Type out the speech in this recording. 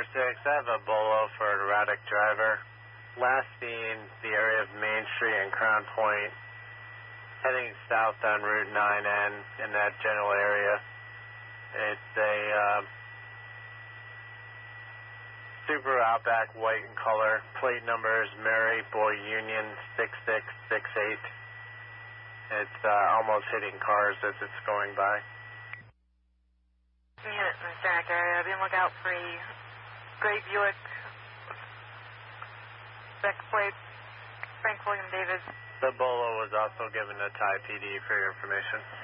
6, I have a Bolo for an erratic driver. Last seen the area of Main Street and Crown Point, heading south on Route 9N in that general area. It's a Subaru Outback, white in color. Plate number is Mary Boy Union 6668. It's almost hitting cars as it's going by. Unit in the Stack area. Be on lookout for a gray Buick, spec plate, Frank William Davis. The Bolo was also given to Thai PD for your information.